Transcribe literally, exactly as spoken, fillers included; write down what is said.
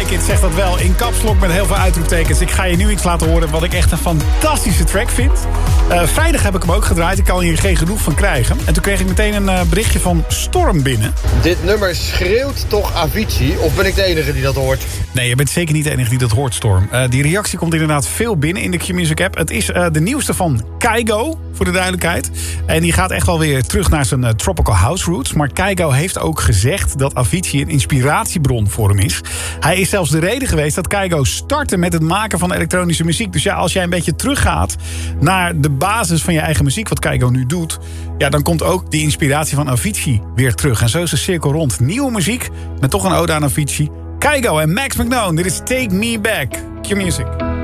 Like It zegt dat wel in kapslok met heel veel uitroeptekens. Ik ga je nu iets laten horen wat ik echt een fantastische track vind. Uh, vrijdag heb ik hem ook gedraaid. Ik kan hier geen genoeg van krijgen. En toen kreeg ik meteen een uh, berichtje van Storm binnen. Dit nummer schreeuwt toch Avicii? Of ben ik de enige die dat hoort? Nee, je bent zeker niet de enige die dat hoort, Storm. Uh, die reactie komt inderdaad veel binnen in de Q-Music app. Het is uh, de nieuwste van Kygo, voor de duidelijkheid. En die gaat echt wel weer terug naar zijn uh, Tropical House roots. Maar Kygo heeft ook gezegd dat Avicii een inspiratiebron voor hem is. Hij is zelfs de reden geweest dat Kygo startte met het maken van elektronische muziek. Dus ja, als jij een beetje teruggaat naar de basis van je eigen muziek, wat Kygo nu doet, ja, dan komt ook die inspiratie van Avicii weer terug. En zo is de cirkel rond. Nieuwe muziek met toch een ode aan Avicii. Kygo en Max McKnone. Dit is Take Me Back. Q-Music.